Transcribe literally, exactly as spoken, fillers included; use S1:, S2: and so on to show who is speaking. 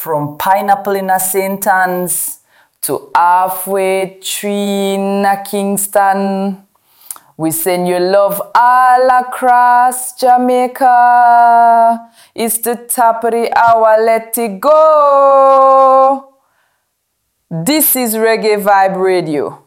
S1: From Pineapple in a Saint Anne's to Halfway Tree in a Kingston. We send you love all across Jamaica. It's the top of the hour, let it go. This is Reggae Vibe Radio.